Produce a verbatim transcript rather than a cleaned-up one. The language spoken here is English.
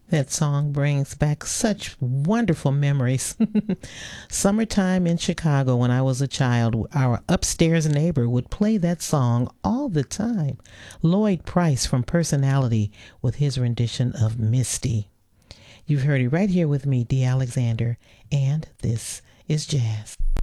That song brings back such wonderful memories. Summertime in Chicago when I was a child, our upstairs neighbor would play that song all the time. Lloyd Price from Personality with his rendition of Misty. You've heard it right here with me, Dee Alexander, and this is Jazz.